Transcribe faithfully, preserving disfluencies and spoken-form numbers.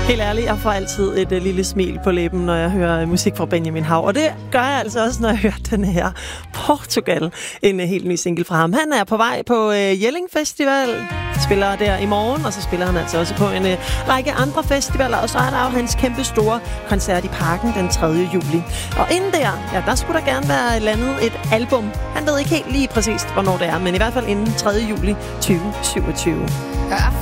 Helt ærligt, jeg får altid et uh, lille smil på læben, når jeg hører uh, musik fra Benjamin Hav. Og det gør jeg altså også, når jeg hører den her Portugal. En uh, helt ny single fra ham. Han er på vej på uh, Jelling Festival. Spiller der i morgen, og så spiller han altså også på en uh, række andre festivaler. Og så er der jo hans kæmpe store koncert i Parken den tredje juli. Og inden der, ja, der skulle der gerne være landet et album. Han ved ikke helt lige præcist, hvornår det er, men i hvert fald inden tredje juli tyve syvogtyve. I